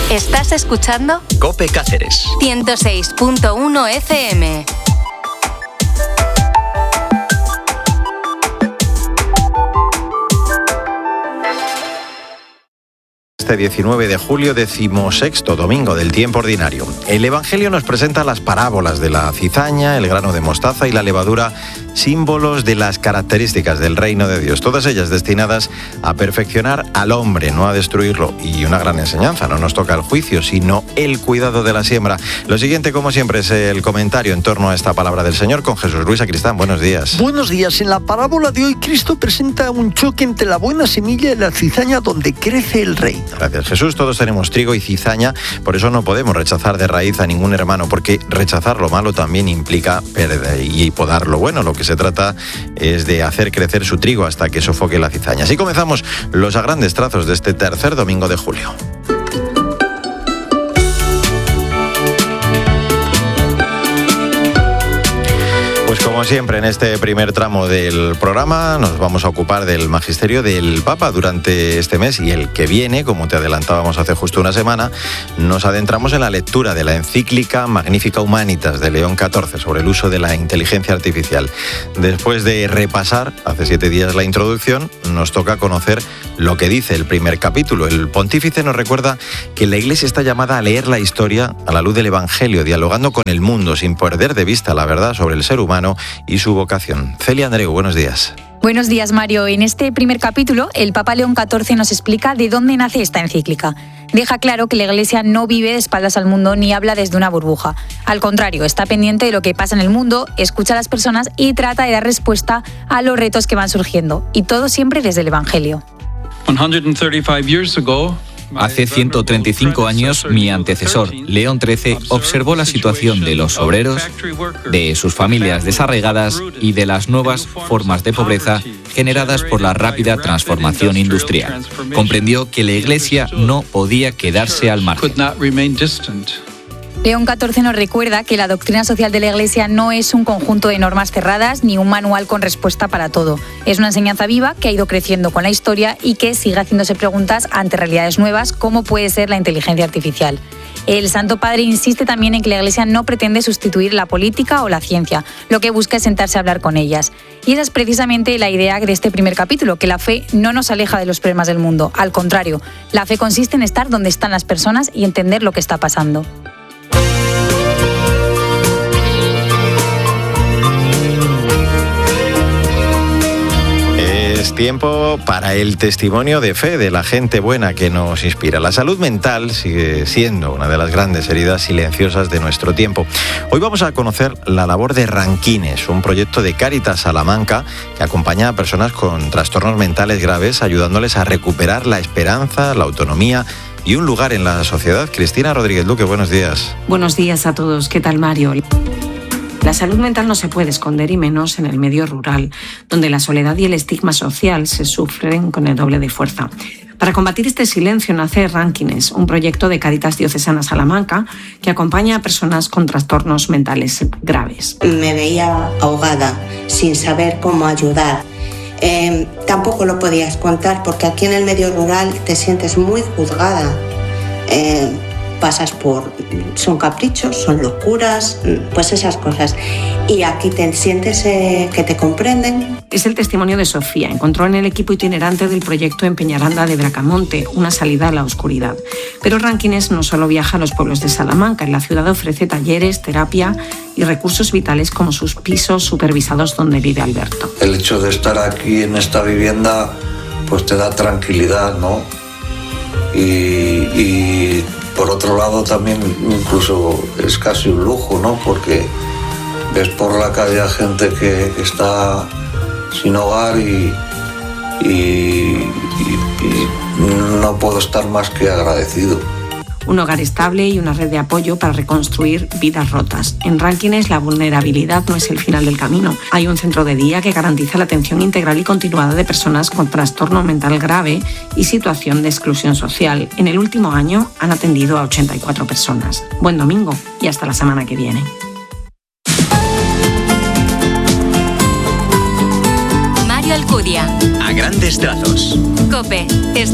Estás escuchando COPE Cáceres 106.1 FM. Este 19 de julio, 16º domingo del tiempo ordinario. El Evangelio nos presenta las parábolas de la cizaña, el grano de mostaza y la levadura, símbolos de las características del reino de Dios, todas ellas destinadas a perfeccionar al hombre, no a destruirlo. Y una gran enseñanza, no nos toca el juicio, sino el cuidado de la siembra. Lo siguiente, como siempre, es el comentario en torno a esta palabra del Señor con Jesús Luis Sacristán. Buenos días. Buenos días. En la parábola de hoy, Cristo presenta un choque entre la buena semilla y la cizaña donde crece el reino. Gracias, Jesús. Todos tenemos trigo y cizaña, por eso no podemos rechazar de raíz a ningún hermano, porque rechazar lo malo también implica perder y podar lo bueno. Lo que se trata es de hacer crecer su trigo hasta que sofoque la cizaña. Así comenzamos los a grandes trazos de este tercer domingo de julio. Pues como siempre, en este primer tramo del programa nos vamos a ocupar del magisterio del Papa durante este mes y el que viene, como te adelantábamos hace justo una semana, nos adentramos en la lectura de la encíclica Magnificat Humanitas de León XIV sobre el uso de la inteligencia artificial. Después de repasar hace 7 días la introducción, nos toca conocer lo que dice el primer capítulo. El pontífice nos recuerda que la Iglesia está llamada a leer la historia a la luz del Evangelio, dialogando con el mundo sin perder de vista la verdad sobre el ser humano y su vocación. Celia Andreu, buenos días. Buenos días, Mario. En este primer capítulo, el Papa León XIV nos explica de dónde nace esta encíclica. Deja claro que la Iglesia no vive de espaldas al mundo ni habla desde una burbuja. Al contrario, está pendiente de lo que pasa en el mundo, escucha a las personas y trata de dar respuesta a los retos que van surgiendo. Y todo siempre desde el Evangelio. 135 years ago, hace 135 años, mi antecesor, León XIII, observó la situación de los obreros, de sus familias desarraigadas y de las nuevas formas de pobreza generadas por la rápida transformación industrial. Comprendió que la Iglesia no podía quedarse al margen. León XIV nos recuerda que la doctrina social de la Iglesia no es un conjunto de normas cerradas ni un manual con respuesta para todo. Es una enseñanza viva que ha ido creciendo con la historia y que sigue haciéndose preguntas ante realidades nuevas, como puede ser la inteligencia artificial. El Santo Padre insiste también en que la Iglesia no pretende sustituir la política o la ciencia, lo que busca es sentarse a hablar con ellas. Y esa es precisamente la idea de este primer capítulo, que la fe no nos aleja de los problemas del mundo. Al contrario, la fe consiste en estar donde están las personas y entender lo que está pasando. Es tiempo para el testimonio de fe de la gente buena que nos inspira. La salud mental sigue siendo una de las grandes heridas silenciosas de nuestro tiempo. Hoy vamos a conocer la labor de Ranquines, un proyecto de Cáritas Salamanca que acompaña a personas con trastornos mentales graves, ayudándoles a recuperar la esperanza, la autonomía y un lugar en la sociedad. Cristina Rodríguez Luque, buenos días. Buenos días a todos. ¿Qué tal, Mario? La salud mental no se puede esconder, y menos en el medio rural, donde la soledad y el estigma social se sufren con el doble de fuerza. Para combatir este silencio nace Ranquines, un proyecto de Cáritas Diocesana Salamanca que acompaña a personas con trastornos mentales graves. Me veía ahogada, sin saber cómo ayudar. Tampoco lo podías contar porque aquí en el medio rural te sientes muy juzgada. Son caprichos, son locuras, pues esas cosas. Y aquí te sientes que te comprenden. Es el testimonio de Sofía. Encontró en el equipo itinerante del proyecto en Peñaranda de Bracamonte una salida a la oscuridad. Pero Ranquines no solo viaja a los pueblos de Salamanca. En la ciudad ofrece talleres, terapia y recursos vitales como sus pisos supervisados donde vive Alberto. El hecho de estar aquí en esta vivienda pues te da tranquilidad, ¿no? Y por otro lado también incluso es casi un lujo, ¿no? Porque ves por la calle a gente que está sin hogar y no puedo estar más que agradecido. Un hogar estable y una red de apoyo para reconstruir vidas rotas. En Ranquines la vulnerabilidad no es el final del camino. Hay un centro de día que garantiza la atención integral y continuada de personas con trastorno mental grave y situación de exclusión social. En el último año han atendido a 84 personas. Buen domingo y hasta la semana que viene. Mario Alcudia. A grandes trazos. COPE.